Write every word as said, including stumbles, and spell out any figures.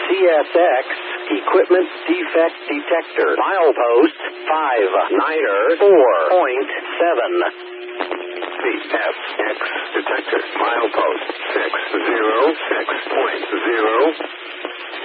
C S X Equipment Defect Detector. Milepost five niner four point seven. C S X detector. Milepost six zero six point zero.